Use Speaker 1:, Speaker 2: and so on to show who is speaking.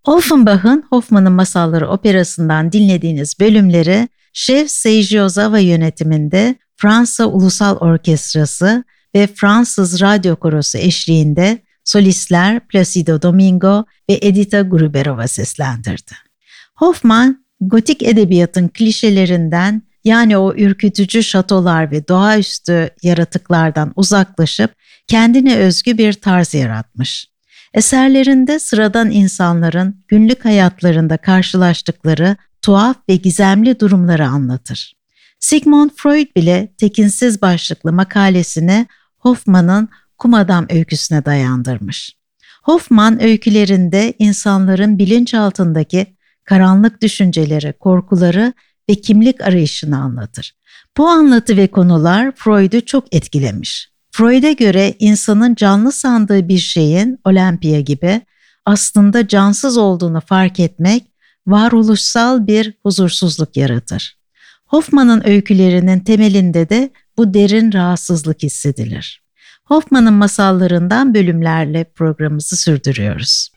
Speaker 1: Offenbach'ın Hoffmann'ın Masalları operasından dinlediğiniz bölümleri Şef Seiji Ozawa yönetiminde Fransa Ulusal Orkestrası ve Fransız Radyo Korosu eşliğinde solistler Placido Domingo ve Edita Gruberova seslendirdi. Hoffmann, gotik edebiyatın klişelerinden yani o ürkütücü şatolar ve doğaüstü yaratıklardan uzaklaşıp kendine özgü bir tarz yaratmış. Eserlerinde sıradan insanların günlük hayatlarında karşılaştıkları tuhaf ve gizemli durumları anlatır. Sigmund Freud bile tekinsiz başlıklı makalesini Hoffmann'ın Kum Adam öyküsüne dayandırmış. Hoffmann öykülerinde insanların bilinçaltındaki karanlık düşünceleri, korkuları ve kimlik arayışını anlatır. Bu anlatı ve konular Freud'u çok etkilemiş. Freud'e göre insanın canlı sandığı bir şeyin Olympia gibi aslında cansız olduğunu fark etmek varoluşsal bir huzursuzluk yaratır. Hoffmann'ın öykülerinin temelinde de bu derin rahatsızlık hissedilir. Hoffmann'ın masallarından bölümlerle programımızı sürdürüyoruz.